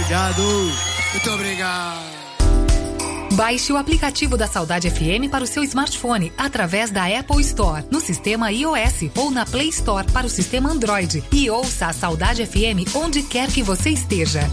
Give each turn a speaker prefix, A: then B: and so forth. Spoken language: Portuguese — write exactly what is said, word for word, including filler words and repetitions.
A: obrigado. Muito obrigado.
B: Baixe o aplicativo da Saudade F M para o seu smartphone através da Apple Store, no sistema iOS ou na Play Store para o sistema Android e ouça a Saudade F M onde quer que você esteja.